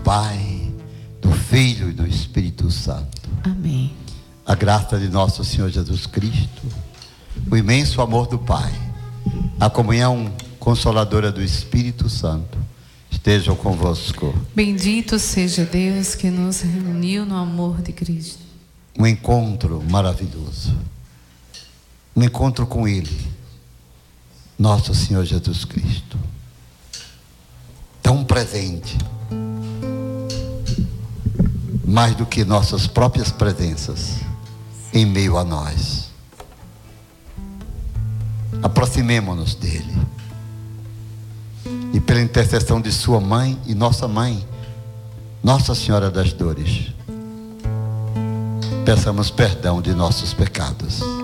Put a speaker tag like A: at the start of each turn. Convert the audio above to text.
A: Pai, do Filho e do Espírito Santo.
B: Amém.
A: A graça de nosso Senhor Jesus Cristo, o imenso amor do Pai, a comunhão consoladora do Espírito Santo, estejam convosco.
B: Bendito seja Deus que nos reuniu no amor de Cristo.
A: Um encontro maravilhoso. Um encontro com Ele, nosso Senhor Jesus Cristo. Tão presente. Mais do que nossas próprias presenças em meio a nós. Aproximemo-nos dele. E pela intercessão de sua mãe e nossa mãe, Nossa Senhora das Dores, peçamos perdão de nossos pecados.